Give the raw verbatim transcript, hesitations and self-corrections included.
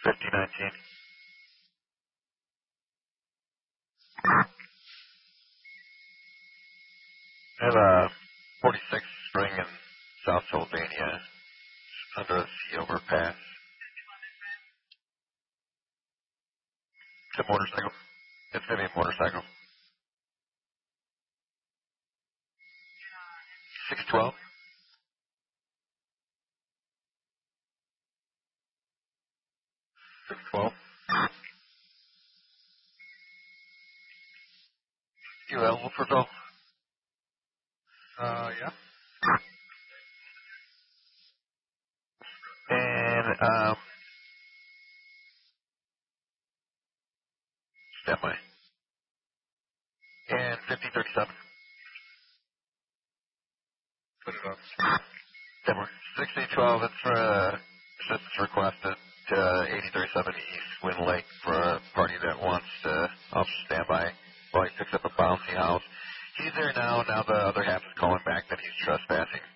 fifty nineteen. I have a forty-six string in South Sylvania under a sea overpass. It's a motorcycle. It's going to be a motorcycle. six twelve. six twelve. You available for Bill? Uh, yeah. And, um, stand by. And fifty thirty-seven. Put it up. Denver. sixty twelve, it's for uh, assistance requested to eighty thirty-seven East Wind Lake for a party that wants to officer standby while he picks up a bouncy house. He's there now. Now the other half is calling back that he's trespassing.